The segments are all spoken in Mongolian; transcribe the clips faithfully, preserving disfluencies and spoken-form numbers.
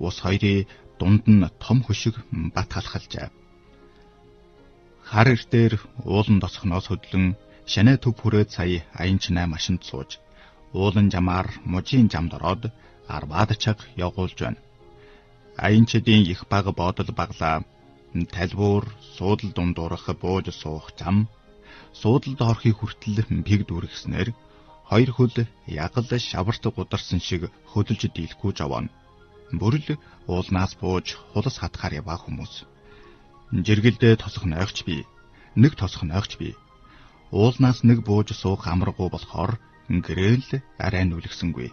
ус хоёрын дунд нь том хөшиг бат халахалжээ. Хар эртээр уулан тосхноос хөдлөн шанаа төв хүрээд сая аянчнаа машинд сууж, уулан жамаар мужийн жамд ороод арбаад чаг явуулж байна. Аянчдын их бага бодол баглаа. Талбуур, суудал дундуурах бууж суух зам, суудалд орохын хүртэл пиг дүүргэснээр хоёр хөл ягал шаварт гударсан шиг хөдөлж дийлэхгүй жавна. Бүрл уулнаас бууж хулас хатахаар яваа хүмүүс. Жиргэлдээ тосох нойгч бий. Нэг тосох нойгч бий. Уулнаас нэг бууж суух амаргуу болохоор гэрэл арай нүлгсэнгүй.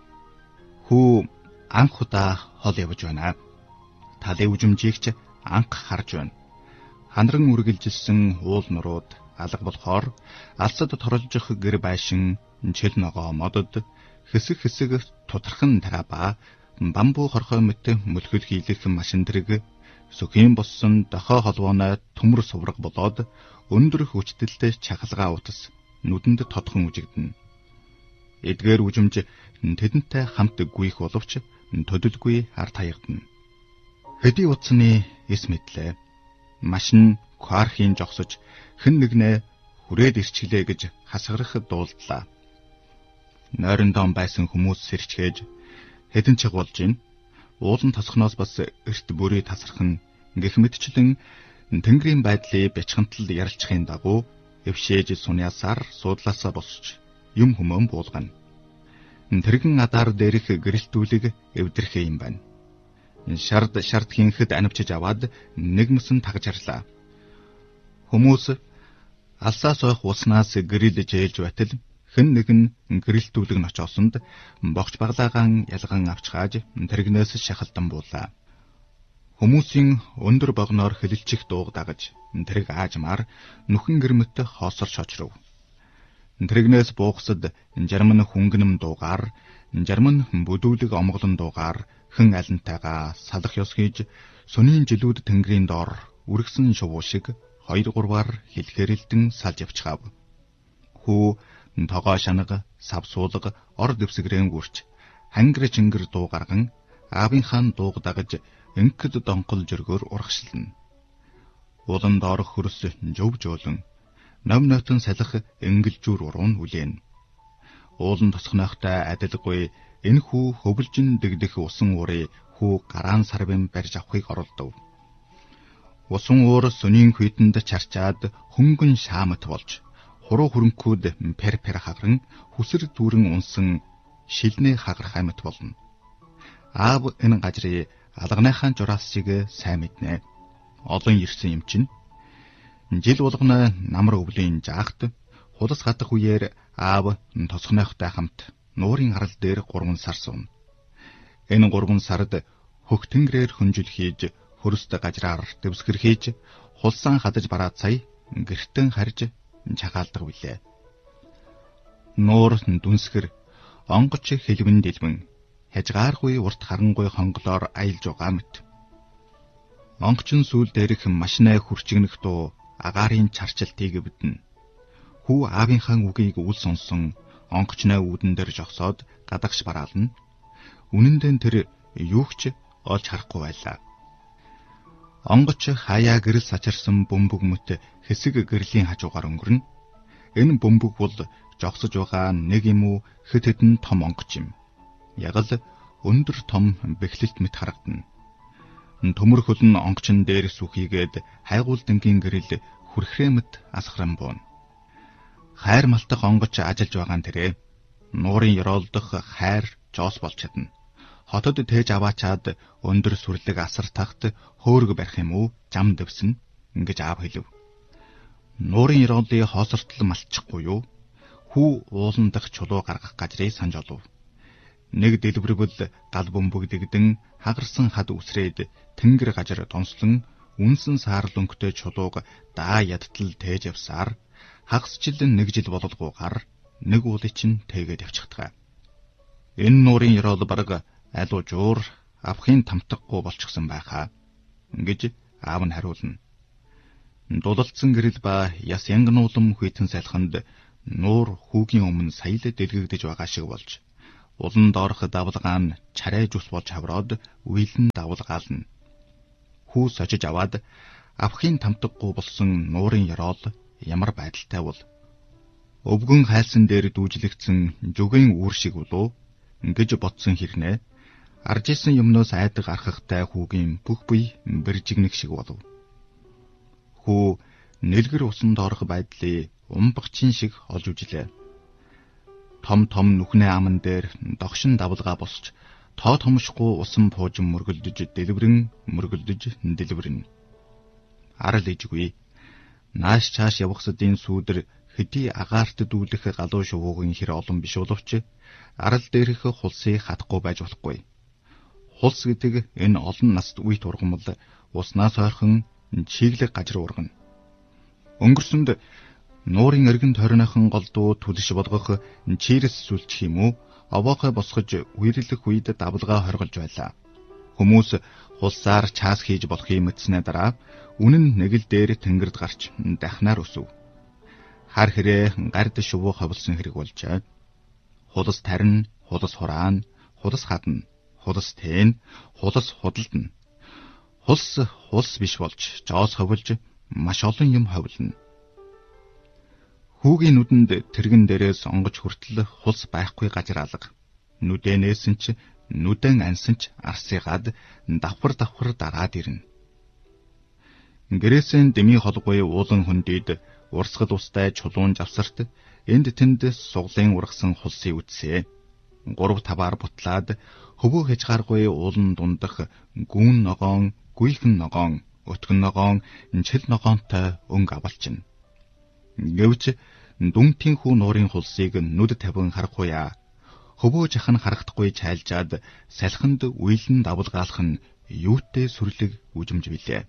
Хүү анх удаа хол явж байна. Талын үжимжигч анх харж байна. Хандран үргэлжилсэн уул нурууд алга болохоор алсад торолжих гэр байшин, чил ногоо модод хэсэг хэсэг тутархан тараба бамбуу хорхой мэт мөлхөл хийлэх машин тэрэг сөхийн боссон дохой холбооной төмөр сувраг болоод өндөр хүчтэлтэй чахалгаа утас нүдэнд тодхон үжигдэнэ. Эдгээр үжимж тэдэнтэй хамт гүйх боловч төдөлгүй арт хаягдана. Хэдий утасны эс мэдлээ. Машин квархийн жогсож хэн нэгнээ хүрээд ирчихлээ гэж хасгарах дуулдлаа. Нойрондон байсан хүмүүс сэрчгээж хэдэн чиг болж ийн. Уулан тосхноос бас эрт бүрий тасархан гэх мэтчлэн тэнгэрийн байдлыг бячхантал ярилцахын дагуу эвшээж суняасаар суудлаасаа босч юм хүмөн буулгана. Тэрэгэн адаар дээрх гэрэлтүүлэг эвдэрхээ юм байна. Шард шард хинхэд анивчиж аваад нэгмсэн тагжарлаа. Хүмүүс алсаа сойх уснаас гэрэлж ээлж байтал хэн нэгэн гэрэлтүүлэг ночоосонд богч баглаагаан ялган авчгааж тэрэгнээс шахалдан буулаа. Хүмүүсийн өндөр богноор хилэлчих дууг дагаж тэрэг аажмаар нүхэн гэрмэт хоосор шочров. Тэрэгнээс буухсад жарман хүнгэнэм дуугаар, жарман бүдүүлэг омголон дуугаар хэн алентайгаа салах ёс хийж сүнийн жилүүд тэнгэрийн доор үргэсэн шувуу шиг хоёр гурваар хилхэрэлдэн салж явчихав. Хүү тогоо шанага, сав суулга, ор дэвсгэрэн гүрч хангэр чингэр дуу гарган аавынхаа дууг дагаж энхэд донхол жөргөөр урагшлана. Улан доорох хөрс жов жөөлөн ном нотон салах энгэлжүүр уруун үлээн. Уулан тосхнойхтой адилгүй энэ хүү хөвлжин дэгдэх усан уурыг хүү гараан сарвын барьж авахыг оролдов. Усан уур сүнийн хүйтэнд чарчаад хөнгөн шаамт болж хуруу хөрөнгүүд пер пер хагран хүсэр дүүрэн унсан шилнээ хагарах амьт болно. Аав энэ гажрыг алганыхаа жураас шиг сайн мэднэ. Олон ирсэн юм чинь. Жил болгоно намар өвлийн жаагт хулас хатах үеэр аав тосхнойхтой хамт нуурын арал дээр гурван сар сууна. Энэ гурван сард хөх тэнгэрээр хөнжил хийж хөрөст гажраар дэвсгэр хийж хулсан хадаж бараад сая гэртэн харж чагаалдаг билээ. Нуур дүнсгэр онгоч хэлвэн дэлбэн хязгааргүй урт харангуй хонглоор аялж байгаа мэт. Онгочин сүүл дээрх машинаа хүрчигнэх дуу агаарын чарчилтыг эвдэнэ. Хүү аавынхаа үгийг үл сонсон онгочноо үүдэн дээр жогсоод гадагш бараална. Үнэндээ тэр юугч олж харахгүй байлаа. Онгоч хаяа гэрэл сачирсан бөмбөг мэт хэсэг гэрлийн хажуугаар өнгөрнө. Энэ бөмбөг бол жогсож байгаа нэг юм уу хэд хэдэн том онгоч юм. Яг л өндөр том бэхлэлт мэт харагдана. Төмөр хөлн онгочн дээр сүхийгээд хайгуул дэнгийн гэрэл хүрхрэмэт асхран буун. Хайр малтах онгоч ажиллаж байгаа нь тэрэ. Нуурын ёроолдох хайр жоос болж чадна. Хотод тээж аваачаад өндөр сүрлэг асар тахт хөөрг барих юм уу зам дэвсэн ингэж аав хэлв. Нуурын ёроолын хоосортол малчихгүй юу? Хүү уулан дахь чулуу гаргах газрыг санаж олов. Нэг дэлбэрвэл гал бөмбөг дэгдэн хагарсан хад үсрээд тэнгэр гажар донслон үнсэн саарл өнгөтэй чулууг даа ядтал тээж явсаар хагасчлан нэг жил бололгуугаар нэг уулыг чинь тэгээд явчихдаг. Энэ нуурын ёроол бараг алуу жуур авахын тамтахгүй болчихсон байхаа гэж аав нь хариулна. Дулалдсан гэрэл ба яс янгнуулам хүйтэн салханд нуур хүүгийн өмнө сая л дэлгэгдэж байгаа шиг болж улан доорх давлгаа нь чарайж ус болж хавроод уйлан давлгаална. Хүү сочиж аваад авахын тамтаггүй болсон нуурын ёроол ямар байдалтай бол өвгөн хайлсан дээр дүүжлэгдсэн жүгийн үүр шиг болов гэж бодсон хэрнээ арж исэн юмнаас айдаг архахтай хүүгийн бүх бие бэржигнэг шиг болов. Хүү нэлгэр усан доорх байдлыг умбагчин шиг олж үжилээ. Том том нүхнээ аман дээр догшин давлгаа босч тоо томшгүй усан пуужин мөргөлдөж дэлбэрэн мөргөлдөж дэлбэрнэ. Арал ижгүй нааш чааш явахсдын сүүдэр хэдий агаарт дүүлэх галуу шувуугийн хэр олон биш боловч арал дээрх хулсыг хатахгүй байж болохгүй. Хулс гэдэг энэ олон наст үе тургамал уснаас ойрхон чиглэг гажир ургана. Өнгөрсөнд нуурын эргэн тойрныхон голдуу түлш болгох чирэс сүлчих юм уу овоохой босгож үерлэх үед давлгаа хорголж байлаа. Хүмүүс хулсаар чаас хийж болохыг мэдснээ дараа үнэн нэг л дээр тэнгэрд гарч дахнаар өсөв. Хар хэрэг гард шувуу ховлсон хэрэг болжээ. Хулс тарин, хулс хураан, хулс хадна, хулс тэн, хулс худалдана. Хулс хулс биш болж жоос ховлж маш олон юм ховлно. Хүүгийн нүдэнд тэргэн дээрээс онгож хүртэл хулс байхгүй гажир алга. Нүдээ нээсэн ч нүдэн ансан ч арсыгаад давхар давхар дараад ирнэ. Гэрээсээ дэмий холгүй уулан хөндийд урсгал устай чулуун завсарт энд тэнд суглын ургасан хулсыг үтсээ. Гурав таваар бутлаад хөвөө хязгааргүй уулан дундах гүүн ногоон, гүйхэн ногоон, өтгөн ногоон, чил ногоонтой өнгө авалчна. Гэвч дүнтийн хүү нуурын хулсыг нүд тавин харахгүй яа. Хөвөө жахан харагдахгүй чайлжаад салхинд уйлан давлгаалах нь юутэй сүрлэг үжимж билээ.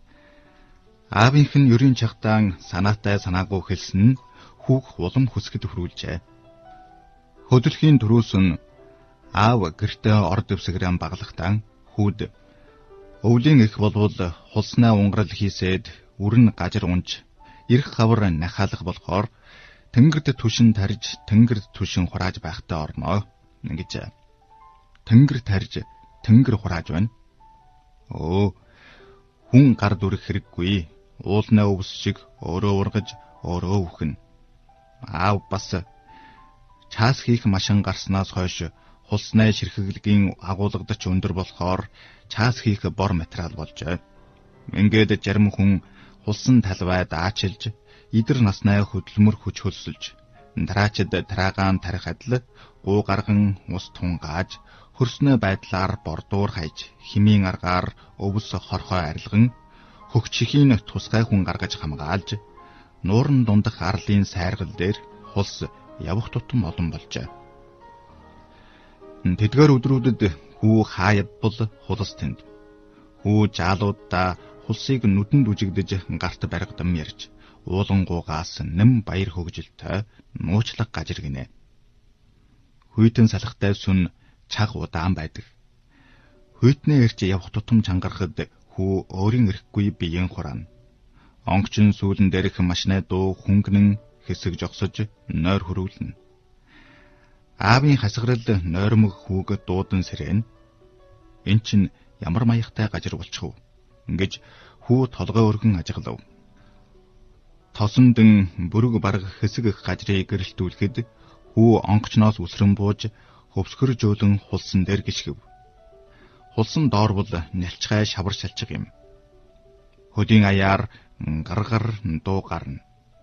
Аавынх нь ерийн чагтаан санаатай санаагүй хэлсэн нь хүүг улам хүсгэд хөрүүлжээ. Хөдөлхийн төрөөс нь аав гэртээ орд өвсгрэн баглахтан хүүд өвлийн их болвол хулснаа унгарал хийсэд үрэн гажир унж ирэх хавар нахаалах болохоор тэнгэрд түшин тарж тэнгэрд түшин хурааж байхтай орноо гэж. Тэнгэр тарж тэнгэр хурааж байна. Өө хүн гар дүрх хэрэггүй. Уулнаа өвс шиг өөрөө ургаж өөрөө үхэн. Аав бас чаас хийх машин гарснаас хойш хулснаа ширхэглэгийн агуулгадач өндөр болохоор чаас хийх бор материал болжээ. Ингээд зарим хүн хулсан талбай даачилж идэр наснаа хөдөлмөр хүч хөлсөлж дараачид тараагаан тарих адил гуу гарган ус тунгааж хөрснөө байдлаар бордуур хайж химийн аргаар өвс хорхой арилган хөгчихийн тусгай хүн гаргаж хамгаалж нууран дундах арлын сайргал дээр хулс явах тутам олон болжээ. Тэдгээр өдрүүдэд хүү хааяббал хулс тэнд. Хүү жаалуудаа хулсыг нүдэнд үжигдэж гарт баригдам ярьж уулангуугаас нэм баяр хөгжилтэй нуучлаг гажир гинэ. Хүйтэн салхтай сүн чаг удаан байдаг. Хүйтнээ ирж явах тутам чангарахад хүү өөрийн эрэхгүй биеийн хураана. Онгочин сүүлэн дээрх машинаа дуу хүнгэнэн хэсэг жогсож нойр хөрүүлнэ. Аавын хасгарал нойрмог хүүг дуудан сэрэн. Эн чин ямар маягтай гажир болчихов гэж хүү толгой өргөн ажиглав. Тосондон бүрэг бараг хэсэг гажрыг гэрэлтүүлэхэд хүү онгочноос үсрэн бууж хөвсгөр жөөлөн хулсан дээр гიშгэв. Хулсан доор бол нялчгай шавар шалчиг юм. Хөдийн аяар гаргар дуу гарна.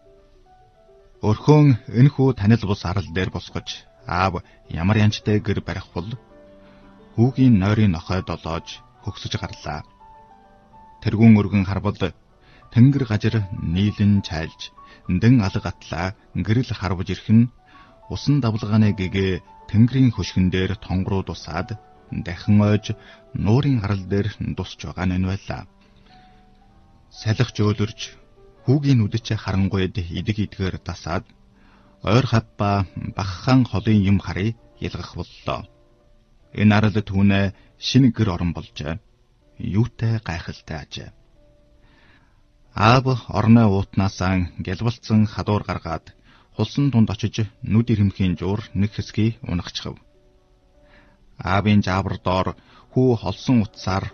Өрхөн энэ хүү танил бус арал дээр босгож аав ямар янчтай гэр барих бол хүүгийн нойрын нохой долоож хөгсөж гарлаа. Тэргүүн өргөн харбал тэнгэр гажир нийлэн чайлж дэн алга атлаа гэрэл харвж ирэх нь усан давлгааны гэгээ тэнгэрийн хөшгөн дээр тонгруу дусаад дахин ойж нуурын арал дээр дусч байгаа нь байлаа. Салхи жөөлөрж хүүгийн нүдэч харангуйд идэг идгээр дасаад ойр хавба багхан холын юм харъя ялгах боллоо. Энэ арал түүнээ шинэ гэр орон болжээ. Юутай гайхалтай ажээ. Аав орноо уутнаасаа гялбалцсан хадуур гаргаад хулсан тунд очиж нүд ирэмхийн жуур нэг хэсгийг унахчихв. Аавын жаавар доор хүү холсон утсаар